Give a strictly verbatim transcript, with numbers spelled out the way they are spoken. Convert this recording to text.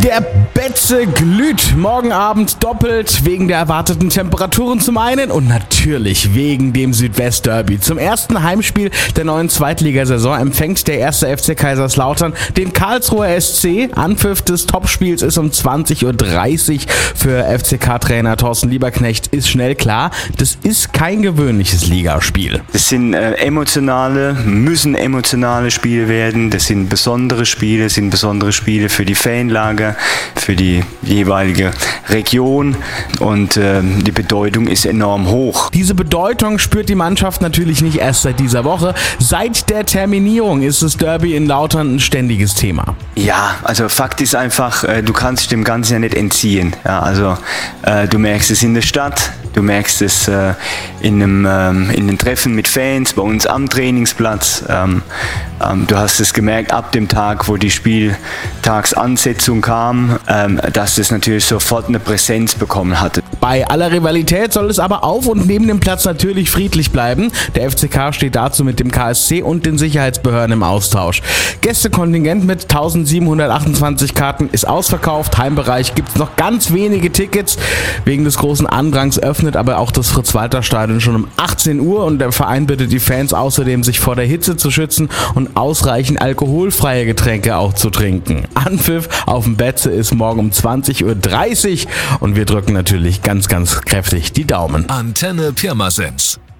Der Betze glüht morgen Abend doppelt wegen der erwarteten Temperaturen zum einen und natürlich wegen dem Südwestderby. Zum ersten Heimspiel der neuen Zweitligasaison empfängt der erste F C Kaiserslautern den Karlsruher S C. Anpfiff des Topspiels ist um zwanzig Uhr dreißig. Für F C K-Trainer Thorsten Lieberknecht ist schnell klar, das ist kein gewöhnliches Ligaspiel. Das sind äh, emotionale, müssen emotionale Spiele werden. Das sind besondere Spiele, sind besondere Spiele für die Fanlager, für die jeweilige Region und äh, die Bedeutung ist enorm hoch. Diese Bedeutung spürt die Mannschaft natürlich nicht erst seit dieser Woche. Seit der Terminierung ist das Derby in Lautern ein ständiges Thema. Ja, also Fakt ist einfach, äh, du kannst dich dem Ganzen ja nicht entziehen. Ja, also äh, du merkst es in der Stadt, du merkst es äh, in, einem, ähm, in den Treffen mit Fans, bei uns am Trainingsplatz. Ähm, ähm, du hast es gemerkt ab dem Tag, wo die Spieltagsansetzung kam, ähm, dass das natürlich sofort eine Präsenz bekommen hatte. Bei aller Rivalität soll es aber auf und neben dem Platz natürlich friedlich bleiben. Der F C K steht dazu mit dem K S C und den Sicherheitsbehörden im Austausch. Gästekontingent mit tausendsiebenhundertachtundzwanzig Karten ist ausverkauft. Heimbereich gibt es noch ganz wenige Tickets. Wegen des großen Andrangs öffnet aber auch das Fritz-Walter-Stadion schon um achtzehn Uhr und der Verein bittet die Fans außerdem, sich vor der Hitze zu schützen und ausreichend alkoholfreie Getränke auch zu trinken. Anpfiff auf dem Betze ist morgen um zwanzig Uhr dreißig und wir drücken natürlich ganz, ganz kräftig die Daumen. Antenne Pirmasens.